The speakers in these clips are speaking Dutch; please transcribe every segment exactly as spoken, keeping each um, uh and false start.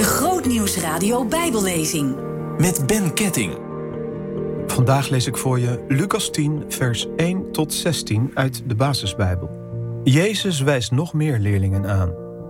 Grootnieuwsradio Bijbellezing. Met Ben Ketting. Vandaag lees ik voor je Lucas tien, vers één tot zestien uit de Basisbijbel. Jezus wijst nog meer leerlingen aan.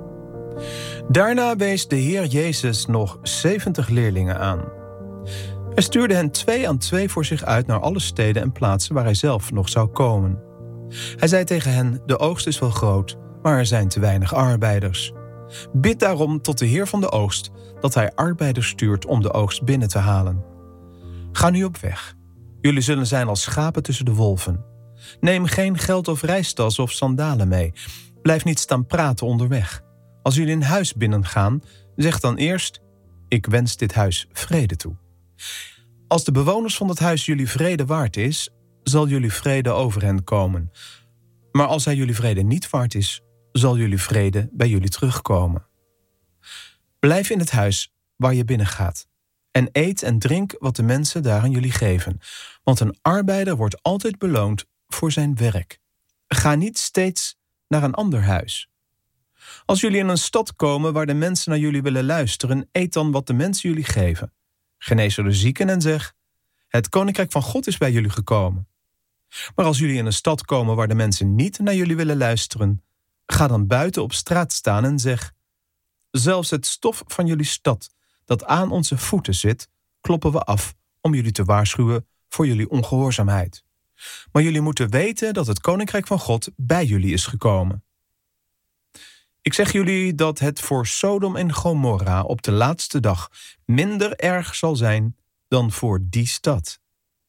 Daarna wees de Heer Jezus nog zeventig leerlingen aan. Hij stuurde hen twee aan twee voor zich uit naar alle steden en plaatsen waar hij zelf nog zou komen. Hij zei tegen hen: de oogst is wel groot, maar er zijn te weinig arbeiders. Bid daarom tot de Heer van de oogst dat hij arbeiders stuurt om de oogst binnen te halen. Ga nu op weg. Jullie zullen zijn als schapen tussen de wolven. Neem geen geld of reistas of sandalen mee. Blijf niet staan praten onderweg. Als jullie een huis binnengaan, zeg dan eerst: ik wens dit huis vrede toe. Als de bewoners van het huis jullie vrede waard is, zal jullie vrede over hen komen. Maar als hij jullie vrede niet waard is, zal jullie vrede bij jullie terugkomen. Blijf in het huis waar je binnengaat en eet en drink wat de mensen daar aan jullie geven. Want een arbeider wordt altijd beloond voor zijn werk. Ga niet steeds naar een ander huis. Als jullie in een stad komen waar de mensen naar jullie willen luisteren, eet dan wat de mensen jullie geven. Genees er de zieken en zeg: het koninkrijk van God is bij jullie gekomen. Maar als jullie in een stad komen waar de mensen niet naar jullie willen luisteren, ga dan buiten op straat staan en zeg: zelfs het stof van jullie stad dat aan onze voeten zit, kloppen we af om jullie te waarschuwen voor jullie ongehoorzaamheid. Maar jullie moeten weten dat het koninkrijk van God bij jullie is gekomen. Ik zeg jullie dat het voor Sodom en Gomorra op de laatste dag minder erg zal zijn dan voor die stad.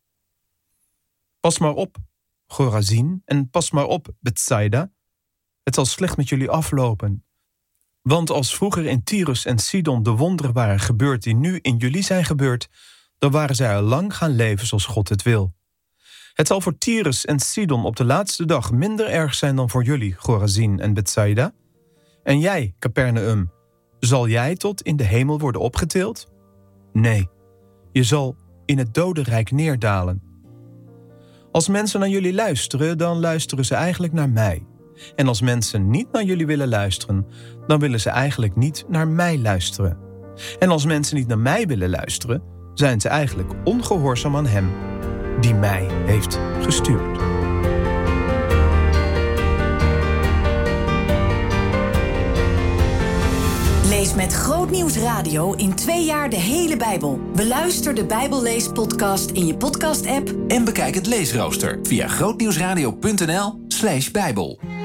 Pas maar op, Chorazin, en pas maar op, Bethsaida. Het zal slecht met jullie aflopen. Want als vroeger in Tyrus en Sidon de wonderen waren gebeurd die nu in jullie zijn gebeurd, dan waren zij al lang gaan leven zoals God het wil. Het zal voor Tyrus en Sidon op de laatste dag minder erg zijn dan voor jullie, Chorazin en Bethsaida. En jij, Capernaum, zal jij tot in de hemel worden opgetild? Nee, je zal in het dodenrijk neerdalen. Als mensen naar jullie luisteren, dan luisteren ze eigenlijk naar mij. En als mensen niet naar jullie willen luisteren, dan willen ze eigenlijk niet naar mij luisteren. En als mensen niet naar mij willen luisteren, zijn ze eigenlijk ongehoorzaam aan hem die mij heeft gestuurd. Lees met Grootnieuwsradio in twee jaar de hele Bijbel. Beluister de Bijbelleespodcast in je podcast-app En bekijk het leesrooster via grootnieuwsradio punt n l slash bijbel.